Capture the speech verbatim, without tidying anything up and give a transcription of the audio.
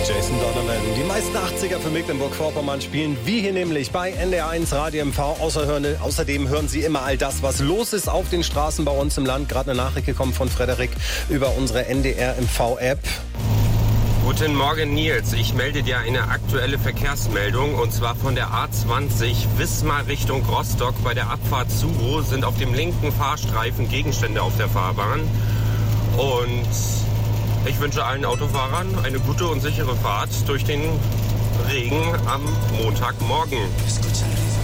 Jason Donovan. Die meisten achtziger für Mecklenburg-Vorpommern spielen wir hier nämlich bei N D R eins Radio M V. Außerdem hören Sie immer all das, was los ist auf den Straßen bei uns im Land. Gerade eine Nachricht gekommen von Frederik über unsere N D R M V-App. Guten Morgen, Nils. Ich melde dir eine aktuelle Verkehrsmeldung, und zwar von der A zwanzig Wismar Richtung Rostock. Bei der Abfahrt Zuro sind auf dem linken Fahrstreifen Gegenstände auf der Fahrbahn. Und ich wünsche allen Autofahrern eine gute und sichere Fahrt durch den Regen am Montagmorgen.